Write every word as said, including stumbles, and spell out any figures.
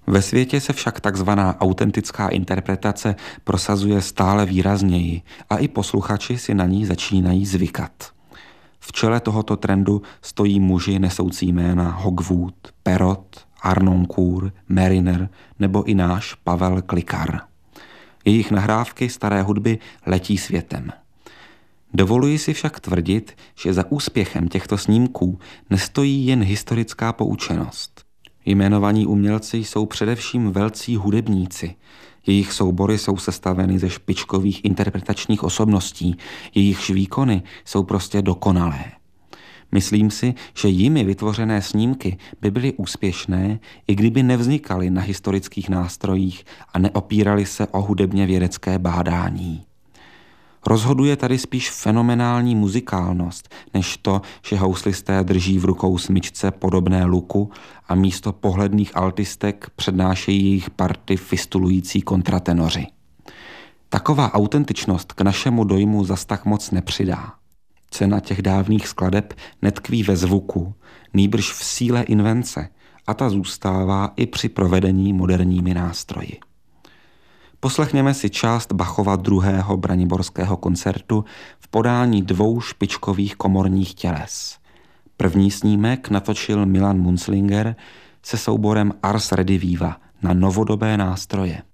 Ve světě se však takzvaná autentická interpretace prosazuje stále výrazněji a i posluchači si na ní začínají zvykat. V čele tohoto trendu stojí muži nesoucí jména Hogwood, Perot, Harnoncourt, Mariner nebo i náš Pavel Klikar. Jejich nahrávky staré hudby letí světem. Dovoluji si však tvrdit, že za úspěchem těchto snímků nestojí jen historická poučenost. Jmenovaní umělci jsou především velcí hudebníci. Jejich soubory jsou sestaveny ze špičkových interpretačních osobností, jejichž výkony jsou prostě dokonalé. Myslím si, že jimi vytvořené snímky by byly úspěšné, i kdyby nevznikaly na historických nástrojích a neopíraly se o hudebně vědecké bádání. Rozhoduje tady spíš fenomenální muzikálnost, než to, že houslisté drží v rukou smyčce podobné luku a místo pohledných altistek přednášejí jejich party fistulující kontratenoři. Taková autentičnost k našemu dojmu zas tak moc nepřidá. Cena těch dávných skladeb netkví ve zvuku, nýbrž v síle invence a ta zůstává i při provedení moderními nástroji. Poslechněme si část Bachova druhého braniborského koncertu v podání dvou špičkových komorních těles. První snímek natočil Milan Munzlinger se souborem Ars Rediviva na novodobé nástroje.